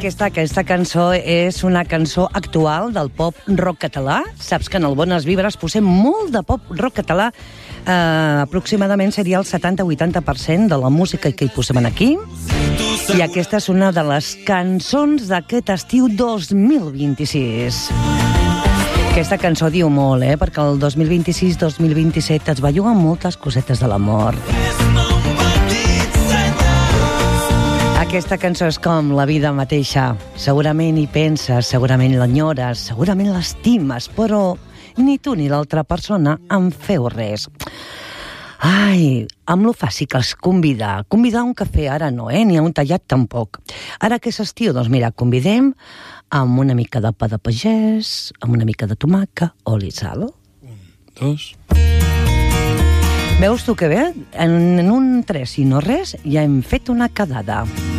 Aquesta cançó és una cançó actual del pop rock català. Saps que en el Bones Vibres posem molt de pop rock català. Aproximadament seria el 70-80% de la música que hi posem aquí. I aquesta és una de les cançons d'aquest estiu 2026. Aquesta cançó diu molt, perquè el 2026-2027 es belluguen moltes cosetes de l'amor. Aquesta cançó és com la vida mateixa. Segurament hi penses, segurament l'enyores, segurament l'estimes, però ni tu ni l'altra persona en feu res. Ai, amb lo fàcil que els convidar a un cafè ara no, ni a un tallat tampoc. Ara que és estiu, doncs mira, convidem amb una mica de pa de pagès, amb una mica de tomaca, oli i sal. 1, 2... Veus tu que bé? En un 3 i no res ja hem fet una quedada.